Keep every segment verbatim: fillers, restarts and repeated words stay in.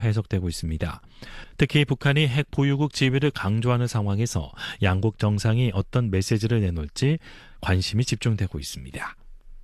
해석되고 있습니다. 특히 북한이 핵 보유국 지위를 강조하는 상황에서 양국 정상이 어떤 메시지를 내놓을지 관심이 집중되고 있습니다.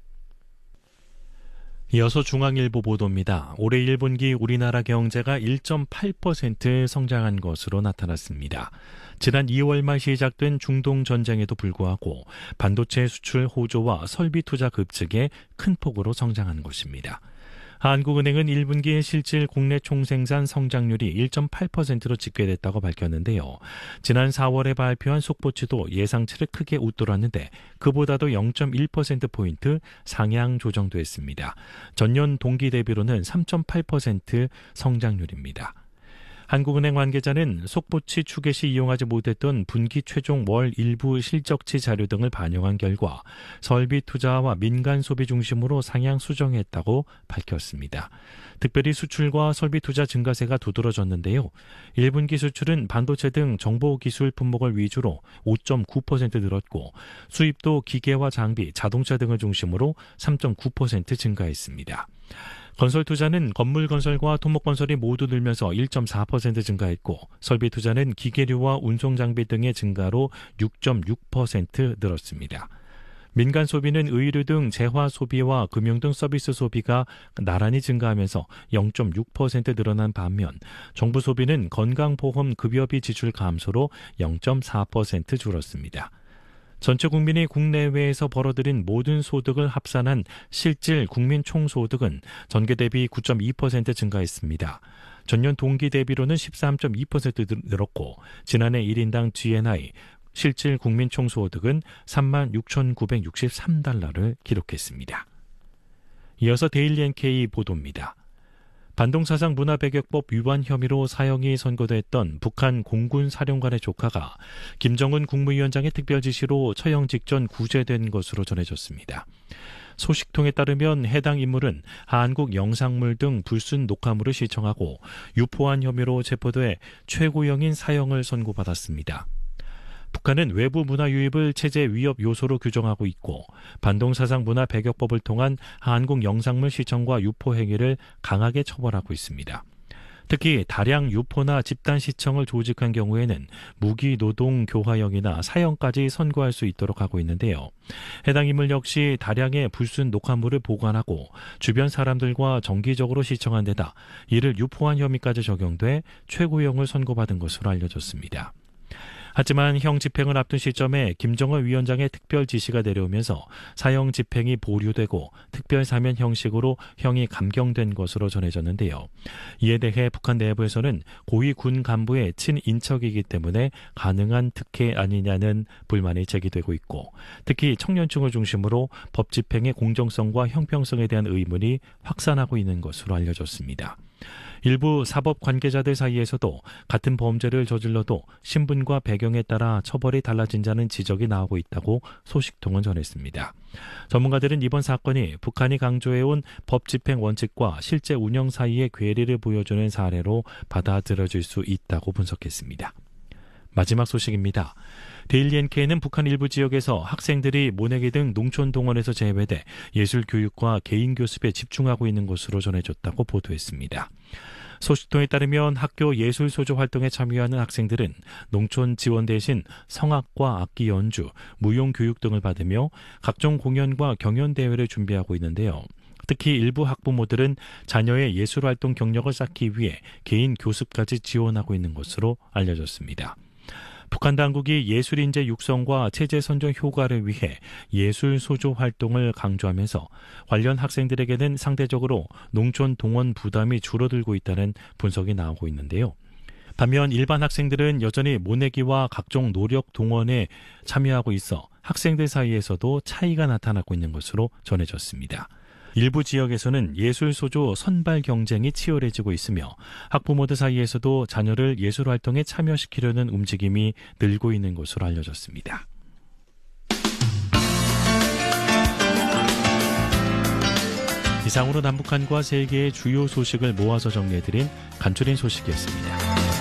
이어서 중앙일보 보도입니다. 올해 일 분기 우리나라 경제가 일 점 팔 퍼센트 성장한 것으로 나타났습니다. 지난 이월 말 시작된 중동 전쟁에도 불구하고 반도체 수출 호조와 설비 투자 급증에 큰 폭으로 성장한 것입니다. 한국은행은 일 분기의 실질 국내 총생산 성장률이 일 점 팔 퍼센트로 집계됐다고 밝혔는데요. 지난 사월에 발표한 속보치도 예상치를 크게 웃돌았는데 그보다도 영 점 일 퍼센트포인트 상향 조정됐습니다. 전년 동기 대비로는 삼 점 팔 퍼센트 성장률입니다. 한국은행 관계자는 속보치 추계 시 이용하지 못했던 분기 최종 월 일부 실적치 자료 등을 반영한 결과 설비 투자와 민간 소비 중심으로 상향 수정했다고 밝혔습니다. 특별히 수출과 설비 투자 증가세가 두드러졌는데요. 일 분기 수출은 반도체 등 정보기술 품목을 위주로 오 점 구 퍼센트 늘었고 수입도 기계와 장비, 자동차 등을 중심으로 삼 점 구 퍼센트 증가했습니다. 건설 투자는 건물 건설과 토목 건설이 모두 늘면서 일 점 사 퍼센트 증가했고 설비 투자는 기계류와 운송 장비 등의 증가로 육 점 육 퍼센트 늘었습니다. 민간 소비는 의류 등 재화 소비와 금융 등 서비스 소비가 나란히 증가하면서 영 점 육 퍼센트 늘어난 반면 정부 소비는 건강보험 급여비 지출 감소로 영 점 사 퍼센트 줄었습니다. 전체 국민이 국내외에서 벌어들인 모든 소득을 합산한 실질 국민 총소득은 전개 대비 구 점 이 퍼센트 증가했습니다. 전년 동기 대비로는 십삼 점 이 퍼센트 늘었고 지난해 일 인당 지엔아이, 실질 국민 총소득은 삼만 육천구백육십삼 달러를 기록했습니다. 이어서 데일리 엔케이 보도입니다. 반동사상 문화배격법 위반 혐의로 사형이 선고됐던 북한 공군 사령관의 조카가 김정은 국무위원장의 특별 지시로 처형 직전 구제된 것으로 전해졌습니다. 소식통에 따르면 해당 인물은 한국 영상물 등 불순 녹화물을 시청하고 유포한 혐의로 체포돼 최고형인 사형을 선고받았습니다. 북한은 외부 문화 유입을 체제 위협 요소로 규정하고 있고 반동사상 문화배격법을 통한 한국 영상물 시청과 유포 행위를 강하게 처벌하고 있습니다. 특히 다량 유포나 집단 시청을 조직한 경우에는 무기 노동 교화형이나 사형까지 선고할 수 있도록 하고 있는데요. 해당 인물 역시 다량의 불순 녹화물을 보관하고 주변 사람들과 정기적으로 시청한 데다 이를 유포한 혐의까지 적용돼 최고형을 선고받은 것으로 알려졌습니다. 하지만 형 집행을 앞둔 시점에 김정은 위원장의 특별 지시가 내려오면서 사형 집행이 보류되고 특별 사면 형식으로 형이 감경된 것으로 전해졌는데요. 이에 대해 북한 내부에서는 고위 군 간부의 친인척이기 때문에 가능한 특혜 아니냐는 불만이 제기되고 있고 특히 청년층을 중심으로 법 집행의 공정성과 형평성에 대한 의문이 확산하고 있는 것으로 알려졌습니다. 일부 사법 관계자들 사이에서도 같은 범죄를 저질러도 신분과 배경에 따라 처벌이 달라진 자는 지적이 나오고 있다고 소식통은 전했습니다. 전문가들은 이번 사건이 북한이 강조해온 법 집행 원칙과 실제 운영 사이의 괴리를 보여주는 사례로 받아들여질 수 있다고 분석했습니다. 마지막 소식입니다. 데일리 엔케이는 북한 일부 지역에서 학생들이 모내기 등 농촌 동원에서 제외돼 예술 교육과 개인 교습에 집중하고 있는 것으로 전해졌다고 보도했습니다. 소식통에 따르면 학교 예술소조 활동에 참여하는 학생들은 농촌 지원 대신 성악과 악기 연주, 무용 교육 등을 받으며 각종 공연과 경연대회를 준비하고 있는데요. 특히 일부 학부모들은 자녀의 예술활동 경력을 쌓기 위해 개인 교습까지 지원하고 있는 것으로 알려졌습니다. 북한 당국이 예술인재 육성과 체제 선정 효과를 위해 예술 소조 활동을 강조하면서 관련 학생들에게는 상대적으로 농촌 동원 부담이 줄어들고 있다는 분석이 나오고 있는데요. 반면 일반 학생들은 여전히 모내기와 각종 노력 동원에 참여하고 있어 학생들 사이에서도 차이가 나타나고 있는 것으로 전해졌습니다. 일부 지역에서는 예술소조 선발 경쟁이 치열해지고 있으며 학부모들 사이에서도 자녀를 예술활동에 참여시키려는 움직임이 늘고 있는 것으로 알려졌습니다. 이상으로 남북한과 세계의 주요 소식을 모아서 정리해드린 간추린 소식이었습니다.